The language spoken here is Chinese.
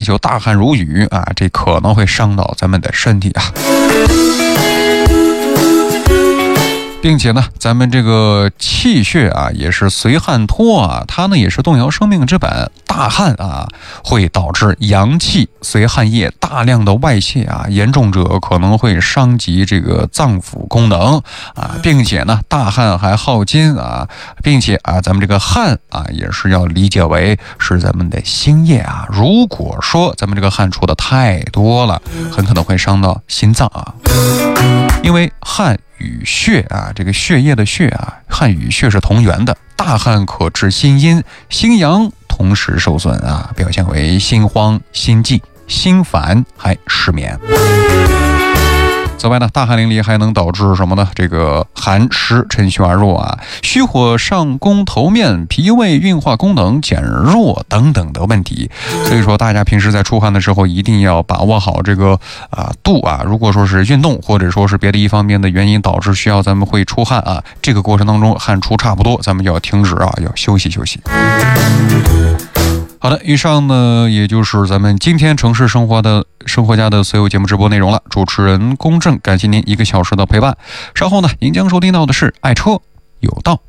就大汗如雨啊，这可能会伤到咱们的身体啊。并且呢，咱们这个气血啊，也是随汗脱啊，它呢也是动摇生命之本。大汗啊，会导致阳气随汗液大量的外泄啊，严重者可能会伤及这个脏腑功能啊，并且呢，大汗还耗金啊，并且啊，咱们这个汗啊，也是要理解为是咱们的心液啊。如果说咱们这个汗出的太多了，很可能会伤到心脏啊，因为汗与血啊，这个血液的血啊，汗与血是同源的。大汗可致心阴、心阳同时受损啊，表现为心慌、心悸、心烦，还失眠。此外呢，大汗淋漓还能导致什么呢？这个寒湿趁虚而入啊，虚火上攻头面，脾胃运化功能减弱等等的问题。所以说，大家平时在出汗的时候，一定要把握好这个度啊。如果说是运动，或者说是别的一方面的原因导致需要咱们会出汗啊，这个过程当中汗出差不多，咱们就要停止啊，要休息休息。好的，以上呢也就是咱们今天城市生活家的所有节目直播内容了。主持人公正，感谢您1个小时的陪伴。稍后呢，您将收听到的是爱车有道。